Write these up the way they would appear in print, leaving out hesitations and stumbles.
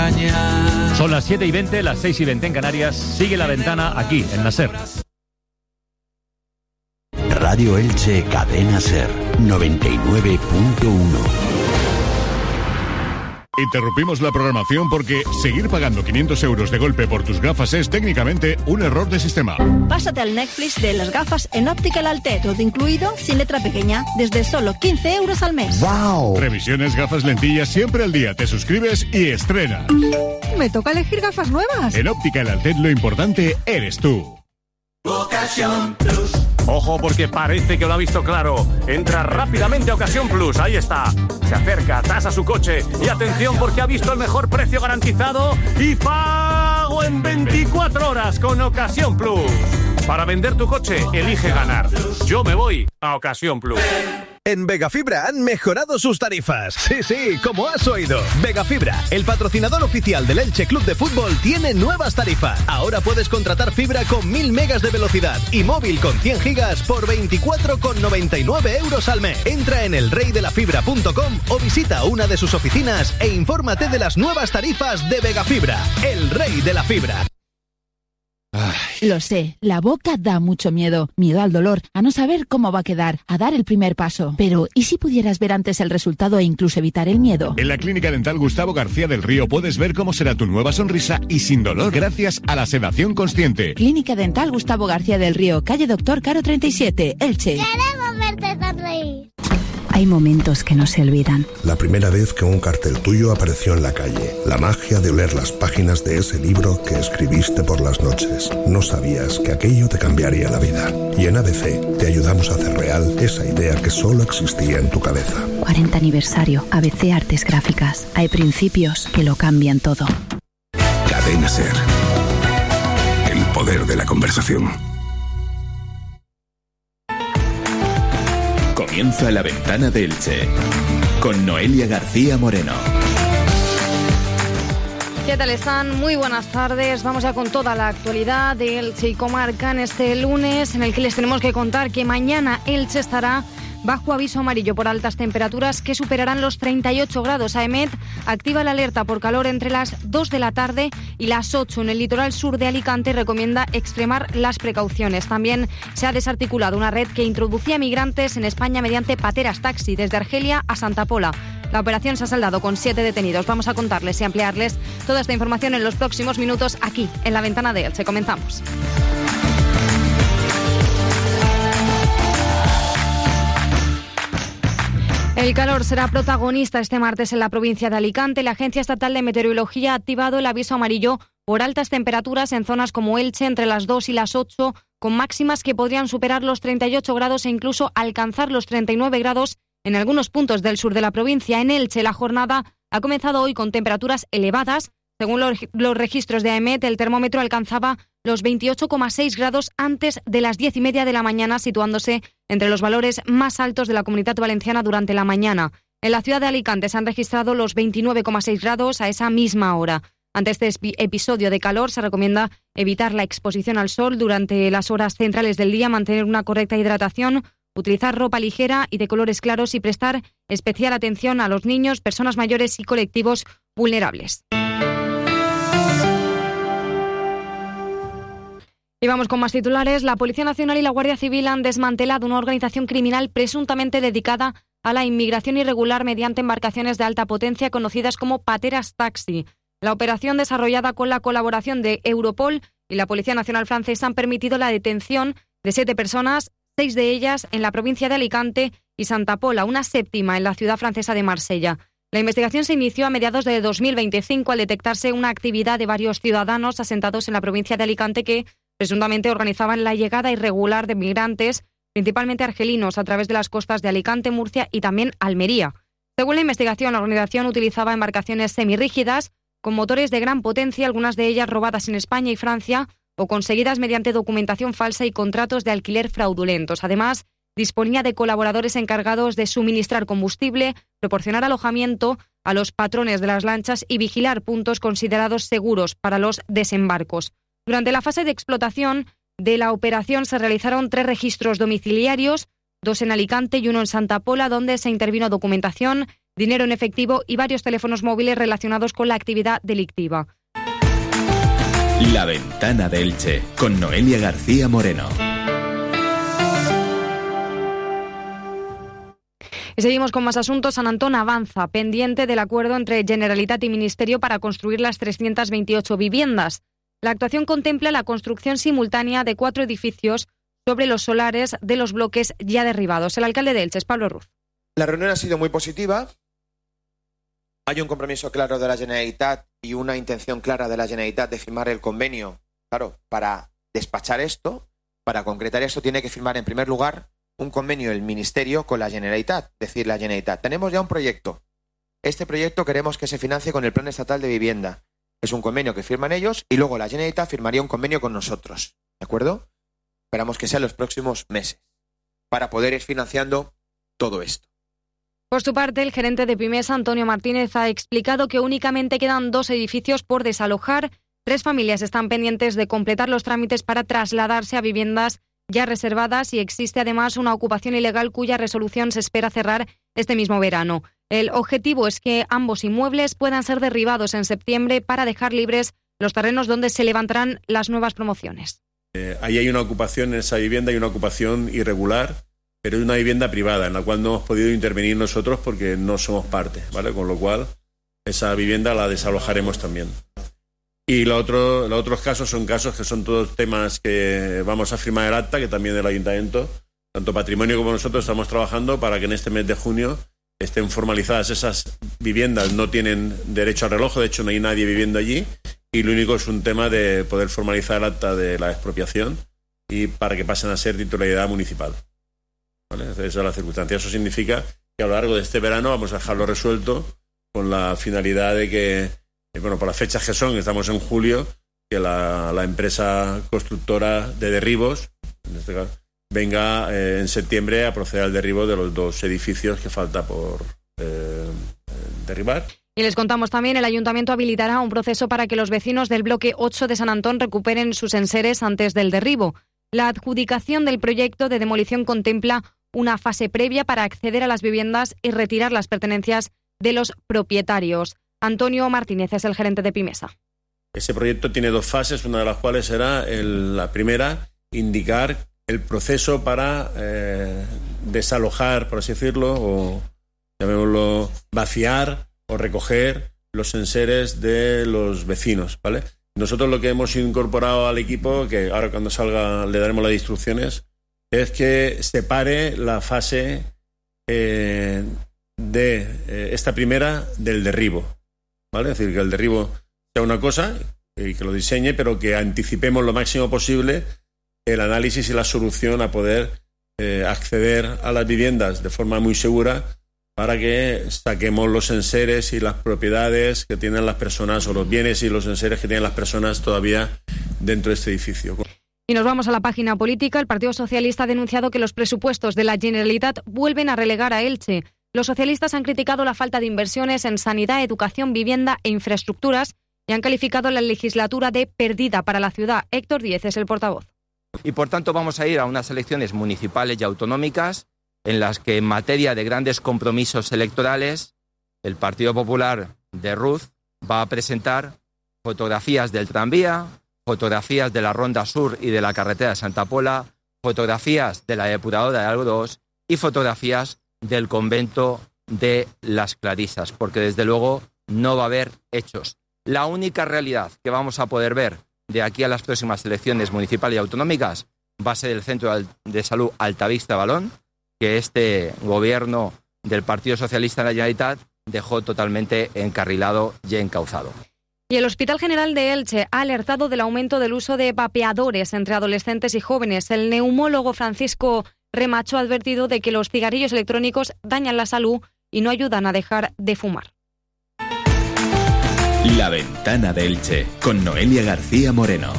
engañar. Son las 7:20, las 6:20 en Canarias. Sigue La Ventana aquí, en la SER. Radio Elche, Cadena SER, 99.1. Interrumpimos la programación porque seguir pagando 500 euros de golpe por tus gafas es técnicamente un error de sistema. Pásate al Netflix de las gafas en Optical Altet, todo incluido, sin letra pequeña, desde solo 15 euros al mes. ¡Wow! Revisiones, gafas, lentillas, siempre al día. Te suscribes y estrenas. Me toca elegir gafas nuevas. En Optical Altet lo importante eres tú. Ocasión Plus. Ojo, porque parece que lo ha visto claro. Entra rápidamente a Ocasión Plus, ahí está. Se acerca, tasa su coche y atención porque ha visto el mejor precio garantizado y pago en 24 horas con Ocasión Plus. Para vender tu coche, elige ganar. Yo me voy a Ocasión Plus. En Vegafibra han mejorado sus tarifas. Sí, como has oído. Vegafibra, el patrocinador oficial del Elche Club de Fútbol, tiene nuevas tarifas. Ahora puedes contratar fibra con 1000 megas de velocidad y móvil con 100 gigas por 24,99 euros al mes. Entra en elreydelafibra.com o visita una de sus oficinas e infórmate de las nuevas tarifas de Vegafibra, el rey de la fibra. Lo sé, la boca da mucho miedo. Miedo al dolor, a no saber cómo va a quedar, a dar el primer paso. Pero, ¿y si pudieras ver antes el resultado e incluso evitar el miedo? En la Clínica Dental Gustavo García del Río puedes ver cómo será tu nueva sonrisa y sin dolor gracias a la sedación consciente. Clínica Dental Gustavo García del Río, calle Doctor Caro 37, Elche. ¡Queremos verte sonreír! Hay momentos que no se olvidan. La primera vez que un cartel tuyo apareció en la calle. La magia de oler las páginas de ese libro que escribiste por las noches. No sabías que aquello te cambiaría la vida. Y en ABC te ayudamos a hacer real esa idea que solo existía en tu cabeza. 40 aniversario. ABC Artes Gráficas. Hay principios que lo cambian todo. Cadena SER. El poder de la conversación. Comienza La Ventana de Elche, con Noelia García Moreno. ¿Qué tal están? Muy buenas tardes. Vamos ya con toda la actualidad de Elche y comarca en este lunes, en el que les tenemos que contar que mañana Elche estará bajo aviso amarillo por altas temperaturas que superarán los 38 grados. AEMET activa la alerta por calor entre las 2 de la tarde y las 8 en el litoral sur de Alicante y recomienda extremar las precauciones. También se ha desarticulado una red que introducía migrantes en España mediante pateras taxi desde Argelia a Santa Pola. La operación se ha saldado con 7 detenidos. Vamos a contarles y ampliarles toda esta información en los próximos minutos aquí, en La Ventana de Elche. Comenzamos. El calor será protagonista este martes en la provincia de Alicante. La Agencia Estatal de Meteorología ha activado el aviso amarillo por altas temperaturas en zonas como Elche entre las 2 y las 8, con máximas que podrían superar los 38 grados e incluso alcanzar los 39 grados en algunos puntos del sur de la provincia. En Elche, la jornada ha comenzado hoy con temperaturas elevadas. Según los registros de AEMET, el termómetro alcanzaba los 28,6 grados antes de las 10:30 de la mañana, situándose entre los valores más altos de la Comunidad Valenciana durante la mañana. En la ciudad de Alicante se han registrado los 29,6 grados a esa misma hora. Ante este episodio de calor se recomienda evitar la exposición al sol durante las horas centrales del día, mantener una correcta hidratación, utilizar ropa ligera y de colores claros y prestar especial atención a los niños, personas mayores y colectivos vulnerables. Y vamos con más titulares. La Policía Nacional y la Guardia Civil han desmantelado una organización criminal presuntamente dedicada a la inmigración irregular mediante embarcaciones de alta potencia conocidas como pateras taxi. La operación, desarrollada con la colaboración de Europol y la Policía Nacional Francesa, han permitido la detención de 7 personas, 6 de ellas en la provincia de Alicante y Santa Pola, una séptima en la ciudad francesa de Marsella. La investigación se inició a mediados de 2025 al detectarse una actividad de varios ciudadanos asentados en la provincia de Alicante que presuntamente organizaban la llegada irregular de migrantes, principalmente argelinos, a través de las costas de Alicante, Murcia y también Almería. Según la investigación, la organización utilizaba embarcaciones semirrígidas con motores de gran potencia, algunas de ellas robadas en España y Francia o conseguidas mediante documentación falsa y contratos de alquiler fraudulentos. Además, disponía de colaboradores encargados de suministrar combustible, proporcionar alojamiento a los patrones de las lanchas y vigilar puntos considerados seguros para los desembarcos. Durante la fase de explotación de la operación se realizaron 3 registros domiciliarios, 2 en Alicante y 1 en Santa Pola, donde se intervino documentación, dinero en efectivo y varios teléfonos móviles relacionados con la actividad delictiva. La Ventana de Elche, con Noelia García Moreno. Y seguimos con más asuntos. Sant Antón avanza, pendiente del acuerdo entre Generalitat y Ministerio para construir las 328 viviendas. La actuación contempla la construcción simultánea de 4 edificios sobre los solares de los bloques ya derribados. El alcalde de Elche es Pablo Ruz. La reunión ha sido muy positiva. Hay un compromiso claro de la Generalitat y una intención clara de la Generalitat de firmar el convenio. Claro, para despachar esto, para concretar esto, tiene que firmar en primer lugar un convenio el Ministerio con la Generalitat. Decir la Generalitat, tenemos ya un proyecto. Este proyecto queremos que se financie con el Plan Estatal de Vivienda. Es un convenio que firman ellos y luego la Generalitat firmaría un convenio con nosotros. ¿De acuerdo? Esperamos que sea en los próximos meses para poder ir financiando todo esto. Por su parte, el gerente de Pimesa, Antonio Martínez, ha explicado que únicamente quedan 2 edificios por desalojar. 3 familias están pendientes de completar los trámites para trasladarse a viviendas ya reservadas y existe además una ocupación ilegal cuya resolución se espera cerrar este mismo verano. El objetivo es que ambos inmuebles puedan ser derribados en septiembre para dejar libres los terrenos donde se levantarán las nuevas promociones. Ahí hay una ocupación en esa vivienda, hay una ocupación irregular, pero es una vivienda privada en la cual no hemos podido intervenir nosotros porque no somos parte, ¿vale? Con lo cual esa vivienda la desalojaremos también. Y los otros casos son casos que son todos temas que vamos a firmar el acta, que también el Ayuntamiento, tanto Patrimonio como nosotros, estamos trabajando para que en este mes de junio estén formalizadas esas viviendas. No tienen derecho al reloj, de hecho no hay nadie viviendo allí, y lo único es un tema de poder formalizar el acta de la expropiación y para que pasen a ser titularidad municipal. ¿Vale? Esa es la circunstancia. Eso significa que a lo largo de este verano vamos a dejarlo resuelto con la finalidad de que, por las fechas que son, estamos en julio, que la empresa constructora de derribos, en este caso, venga en septiembre a proceder al derribo de los 2 edificios que falta por derribar. Y les contamos también, el Ayuntamiento habilitará un proceso para que los vecinos del bloque 8 de Sant Antón recuperen sus enseres antes del derribo. La adjudicación del proyecto de demolición contempla una fase previa para acceder a las viviendas y retirar las pertenencias de los propietarios. Antonio Martínez es el gerente de Pimesa. Ese proyecto tiene 2 fases, una de las cuales será la primera, indicar el proceso para desalojar, por así decirlo, o llamémoslo vaciar o recoger los enseres de los vecinos, ¿vale? Nosotros lo que hemos incorporado al equipo, que ahora cuando salga le daremos las instrucciones, es que separe la fase de esta primera del derribo, ¿vale? Es decir, que el derribo sea una cosa y que lo diseñe, pero que anticipemos lo máximo posible el análisis y la solución a poder acceder a las viviendas de forma muy segura para que saquemos los enseres y las propiedades que tienen las personas, o los bienes y los enseres que tienen las personas todavía dentro de este edificio. Y nos vamos a la página política. El Partido Socialista ha denunciado que los presupuestos de la Generalitat vuelven a relegar a Elche. Los socialistas han criticado la falta de inversiones en sanidad, educación, vivienda e infraestructuras y han calificado la legislatura de perdida para la ciudad. Héctor Díez es el portavoz. Y por tanto vamos a ir a unas elecciones municipales y autonómicas en las que en materia de grandes compromisos electorales el Partido Popular de Ruz va a presentar fotografías del tranvía, fotografías de la Ronda Sur y de la carretera de Santa Pola, fotografías de la depuradora de Algodós y fotografías del convento de las Clarisas, porque desde luego no va a haber hechos. La única realidad que vamos a poder ver de aquí a las próximas elecciones municipales y autonómicas va a ser el Centro de Salud Altavista Balón, que este gobierno del Partido Socialista en la Generalitat dejó totalmente encarrilado y encauzado. Y el Hospital General de Elche ha alertado del aumento del uso de vapeadores entre adolescentes y jóvenes. El neumólogo Francisco Remacho ha advertido de que los cigarrillos electrónicos dañan la salud y no ayudan a dejar de fumar. La Ventana de Elche, con Noelia García Moreno.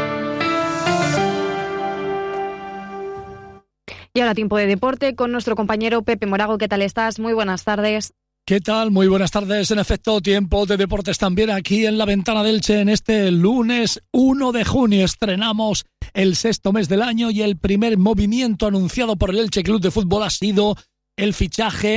Y ahora tiempo de deporte con nuestro compañero Pepe Morago. ¿Qué tal estás? Muy buenas tardes. ¿Qué tal? Muy buenas tardes. En efecto, tiempo de deportes también aquí en la Ventana del Elche. En este lunes 1 de junio estrenamos el 6º mes del año y el primer movimiento anunciado por el Elche Club de Fútbol ha sido el fichaje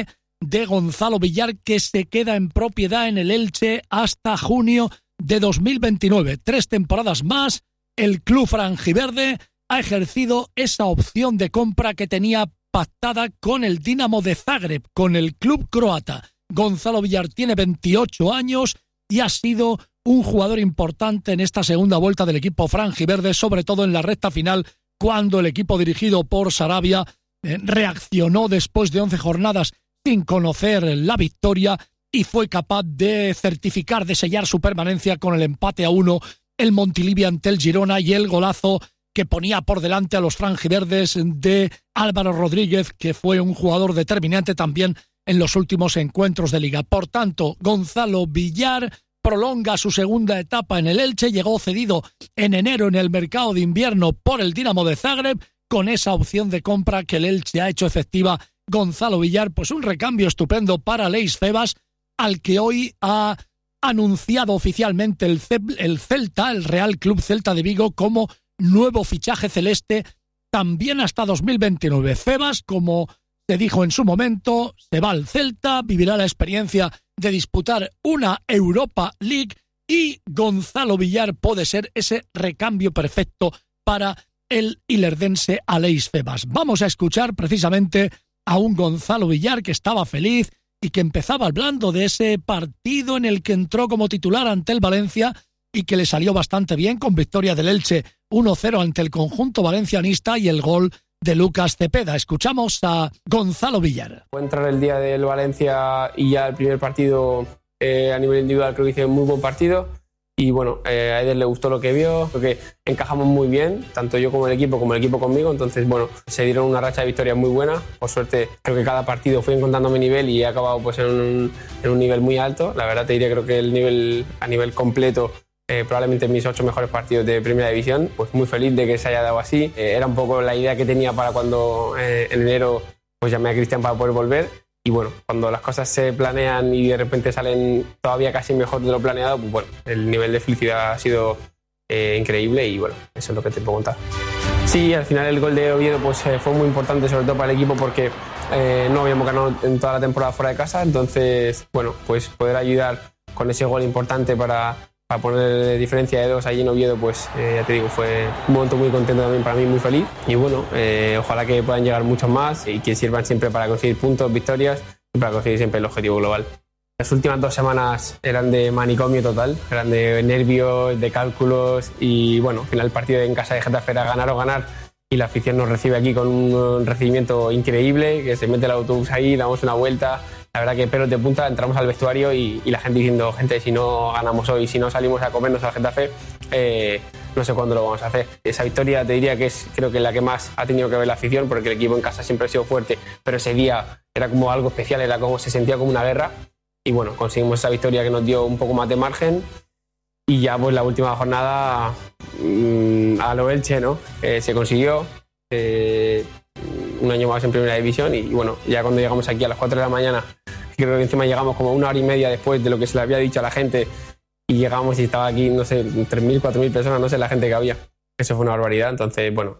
de Gonzalo Villar, que se queda en propiedad en el Elche hasta junio de 2029. 3 temporadas más, el club franjiverde ha ejercido esa opción de compra que tenía pactada con el Dinamo de Zagreb, con el club croata. Gonzalo Villar tiene 28 años y ha sido un jugador importante en esta segunda vuelta del equipo franjiverde, sobre todo en la recta final, cuando el equipo dirigido por Sarabia reaccionó después de 11 jornadas sin conocer la victoria y fue capaz de certificar, de sellar su permanencia con el empate a 1, el Montilivi ante el Girona y el golazo que ponía por delante a los franjiverdes de Álvaro Rodríguez, que fue un jugador determinante también en los últimos encuentros de Liga. Por tanto, Gonzalo Villar prolonga su segunda etapa en el Elche, llegó cedido en enero en el mercado de invierno por el Dinamo de Zagreb, con esa opción de compra que el Elche ha hecho efectiva. Gonzalo Villar, pues un recambio estupendo para Leis Febas, al que hoy ha anunciado oficialmente el Celta, el Real Club Celta de Vigo, como nuevo fichaje celeste, también hasta 2029. Febas, como se dijo en su momento, se va al Celta, vivirá la experiencia de disputar una Europa League y Gonzalo Villar puede ser ese recambio perfecto para el ilerdense Aleix Febas. Vamos a escuchar precisamente a un Gonzalo Villar que estaba feliz y que empezaba hablando de ese partido en el que entró como titular ante el Valencia y que le salió bastante bien, con victoria del Elche 1-0 ante el conjunto valencianista y el gol de Lucas Cepeda. Escuchamos a Gonzalo Villar. Fue entrar el día del Valencia y ya el primer partido a nivel individual creo que hice un muy buen partido y bueno, a Eder le gustó lo que vio, porque encajamos muy bien, tanto yo como el equipo conmigo, entonces bueno, se dieron una racha de victorias muy buena. Por suerte creo que cada partido fui encontrando mi nivel y he acabado pues en un nivel muy alto. La verdad te diría, creo que el nivel a nivel completo, probablemente mis 8 mejores partidos de Primera División, pues muy feliz de que se haya dado así. Era un poco la idea que tenía para cuando en enero pues llamé a Cristian para poder volver. Y bueno, cuando las cosas se planean y de repente salen todavía casi mejor de lo planeado, pues bueno, el nivel de felicidad ha sido increíble y bueno, eso es lo que te puedo contar. Sí, al final el gol de Oviedo pues fue muy importante, sobre todo para el equipo, porque no habíamos ganado en toda la temporada fuera de casa, entonces bueno, pues poder ayudar con ese gol importante para poner diferencia de 2 allí en Oviedo, pues ya te digo, fue un momento muy contento también para mí, muy feliz. Y bueno, ojalá que puedan llegar muchos más y que sirvan siempre para conseguir puntos, victorias y para conseguir siempre el objetivo global. Las últimas 2 semanas eran de manicomio total, eran de nervios, de cálculos y bueno, al final el partido en casa de Getafe era ganar o ganar y la afición nos recibe aquí con un recibimiento increíble, que se mete el autobús ahí, damos una vuelta. La verdad que pelos de punta, entramos al vestuario y la gente diciendo, gente, si no ganamos hoy, si no salimos a comernos al Getafe, no sé cuándo lo vamos a hacer. Esa victoria te diría que es, creo que la que más ha tenido que ver la afición, porque el equipo en casa siempre ha sido fuerte, pero ese día era como algo especial, era como, se sentía como una guerra. Y bueno, conseguimos esa victoria que nos dio un poco más de margen. Y ya pues la última jornada a lo Elche, ¿no? Se consiguió. Un año más en Primera División y bueno, ya cuando llegamos aquí a las 4 de la mañana, creo que encima llegamos como 1 hora y media después de lo que se le había dicho a la gente y llegamos y estaba aquí, no sé, 3.000, 4.000 personas, no sé la gente que había. Eso fue una barbaridad. Entonces, bueno,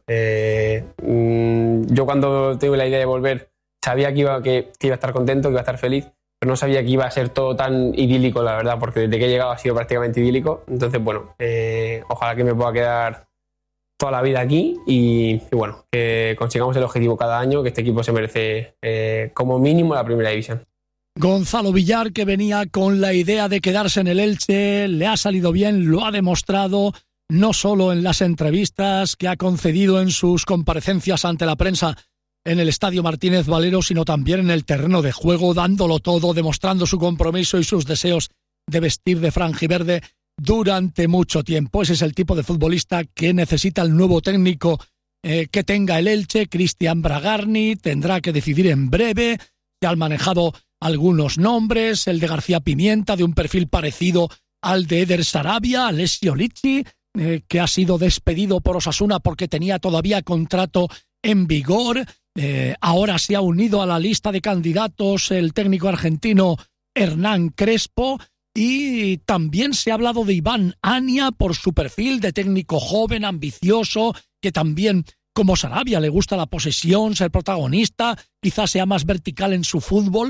yo cuando tuve la idea de volver sabía que iba a estar contento, que iba a estar feliz, pero no sabía que iba a ser todo tan idílico, la verdad, porque desde que he llegado ha sido prácticamente idílico. Entonces, bueno, ojalá que me pueda quedar toda la vida aquí y bueno, que consigamos el objetivo cada año, que este equipo se merece como mínimo la Primera División. Gonzalo Villar, que venía con la idea de quedarse en el Elche, le ha salido bien, lo ha demostrado no solo en las entrevistas que ha concedido en sus comparecencias ante la prensa en el Estadio Martínez Valero, sino también en el terreno de juego, dándolo todo, demostrando su compromiso y sus deseos de vestir de franjiverde durante mucho tiempo. Ese es el tipo de futbolista que necesita el nuevo técnico que tenga el Elche. Cristian Bragarni tendrá que decidir en breve. Se han manejado algunos nombres, el de García Pimienta, de un perfil parecido al de Eder Sarabia, Alessio Licci, que ha sido despedido por Osasuna porque tenía todavía contrato en vigor. Ahora se ha unido a la lista de candidatos el técnico argentino Hernán Crespo. Y también se ha hablado de Iván Ania por su perfil de técnico joven, ambicioso, que también, como Sarabia, le gusta la posesión, ser protagonista, quizás sea más vertical en su fútbol.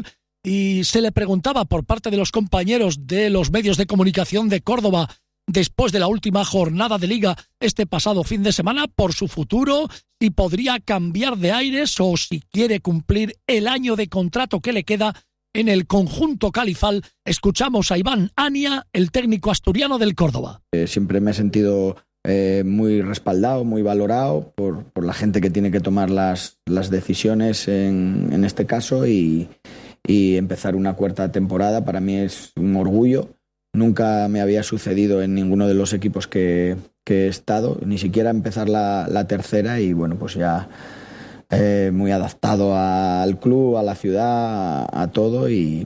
y se le preguntaba por parte de los compañeros de los medios de comunicación de Córdoba después de la última jornada de Liga este pasado fin de semana por su futuro, si podría cambiar de aires o si quiere cumplir el año de contrato que le queda en el conjunto califal. Escuchamos a Iván Ania, el técnico asturiano del Córdoba. Siempre me he sentido muy respaldado, muy valorado por la gente que tiene que tomar las decisiones en este caso, y empezar una cuarta temporada para mí es un orgullo. Nunca me había sucedido en ninguno de los equipos que he estado, ni siquiera empezar la tercera, y bueno, pues ya muy adaptado al club, a la ciudad, a todo, y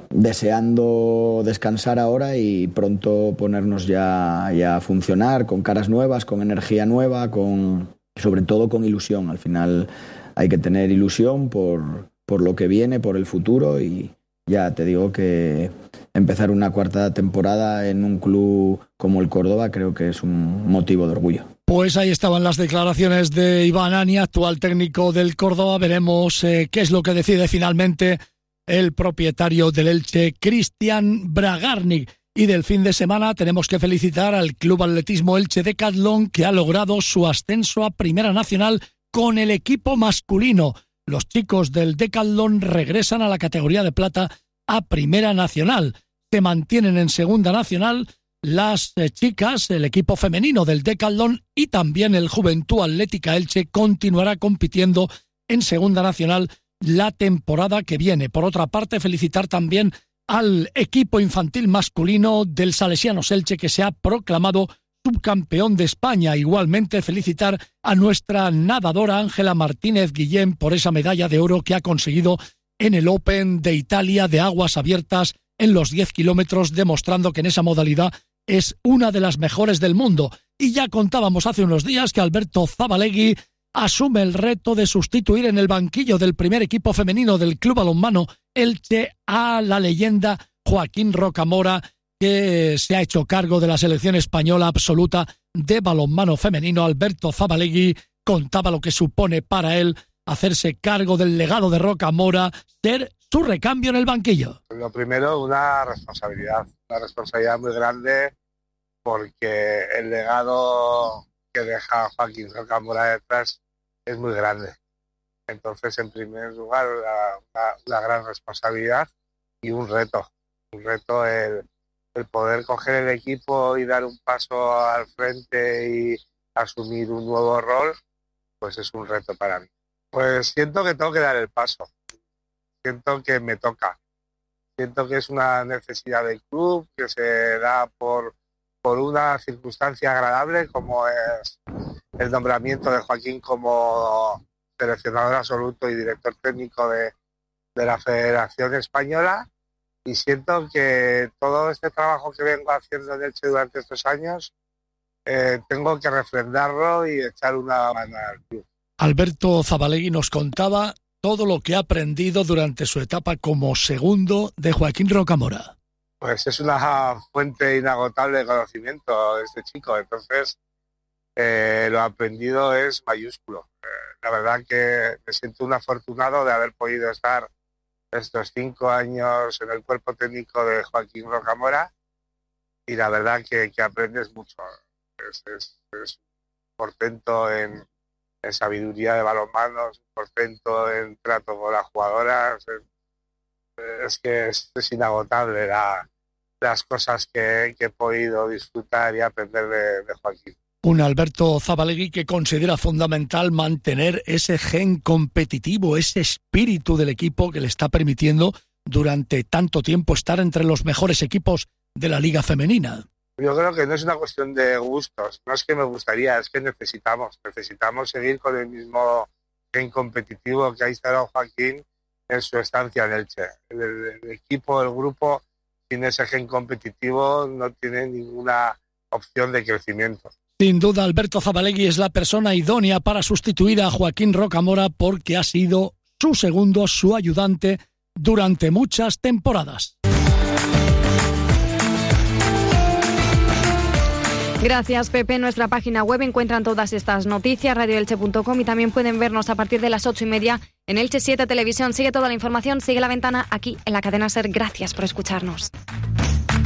deseando descansar ahora y pronto ponernos ya a funcionar con caras nuevas, con energía nueva, sobre todo con ilusión. Al final hay que tener ilusión por lo que viene, por el futuro, y ya te digo que empezar una cuarta temporada en un club como el Córdoba creo que es un motivo de orgullo. Pues ahí estaban las declaraciones de Iván Ania, actual técnico del Córdoba. Veremos qué es lo que decide finalmente el propietario del Elche, Cristian Bragarnik. Y del fin de semana tenemos que felicitar al Club Atletismo Elche Decathlon, que ha logrado su ascenso a Primera Nacional con el equipo masculino. Los chicos del Decathlon regresan a la categoría de plata a Primera Nacional. Se mantienen en Segunda Nacional las chicas, el equipo femenino del Decathlon, y también el Juventud Atlética Elche continuará compitiendo en Segunda Nacional la temporada que viene. Por otra parte, felicitar también al equipo infantil masculino del Salesianos Elche, que se ha proclamado subcampeón de España. Igualmente felicitar a nuestra nadadora Ángela Martínez Guillén por esa medalla de oro que ha conseguido en el Open de Italia de aguas abiertas en los 10 kilómetros, demostrando que en esa modalidad es una de las mejores del mundo. Y ya contábamos hace unos días que Alberto Zabalegui asume el reto de sustituir en el banquillo del primer equipo femenino del Club Balonmano Elche a la leyenda Joaquín Rocamora, que se ha hecho cargo de la selección española absoluta de balonmano femenino. Alberto Zabalegui contaba lo que supone para él hacerse cargo del legado de Rocamora, ser su recambio en el banquillo. Lo primero, una responsabilidad muy grande, porque el legado que deja Joaquín Rocamora detrás es muy grande. Entonces, en primer lugar, una gran responsabilidad y un reto el poder coger el equipo y dar un paso al frente y asumir un nuevo rol, pues es un reto para mí. Pues siento que tengo que dar el paso, siento que me toca, siento que es una necesidad del club, que se da por una circunstancia agradable como es el nombramiento de Joaquín como seleccionador absoluto y director técnico de la Federación Española, y siento que todo este trabajo que vengo haciendo en Elche durante estos años tengo que refrendarlo y echar una mano al club. Alberto Zabalegui nos contaba todo lo que ha aprendido durante su etapa como segundo de Joaquín Rocamora. Pues es una fuente inagotable de conocimiento este chico, entonces lo aprendido es mayúsculo. La verdad que me siento un afortunado de haber podido estar estos 5 años en el cuerpo técnico de Joaquín Rocamora, y la verdad que aprendes mucho. Es un portento en sabiduría de balonmano, un portento en trato con las jugadoras. Es que es inagotable las cosas que he podido disfrutar y aprender de Joaquín. Un Alberto Zabalegui que considera fundamental mantener ese gen competitivo, ese espíritu del equipo que le está permitiendo durante tanto tiempo estar entre los mejores equipos de la Liga Femenina. Yo creo que no es una cuestión de gustos, no es que me gustaría, es que necesitamos seguir con el mismo gen competitivo que ha instalado Joaquín en su estancia en Elche. El equipo, el grupo, sin ese gen competitivo no tiene ninguna opción de crecimiento. Sin duda, Alberto Zabalegui es la persona idónea para sustituir a Joaquín Rocamora, porque ha sido su segundo, su ayudante durante muchas temporadas. Gracias, Pepe. En nuestra página web encuentran todas estas noticias, radioelche.com, y también pueden vernos a partir de las 8:30 en Elche 7 Televisión. Sigue toda la información, sigue La Ventana aquí en la cadena SER. Gracias por escucharnos.